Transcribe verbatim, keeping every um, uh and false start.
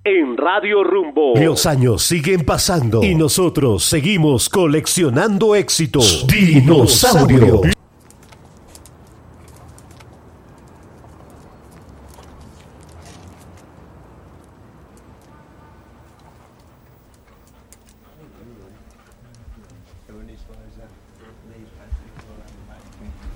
en Radio Rumbo. Los años siguen pasando y nosotros seguimos coleccionando éxitos. Dinosaurio.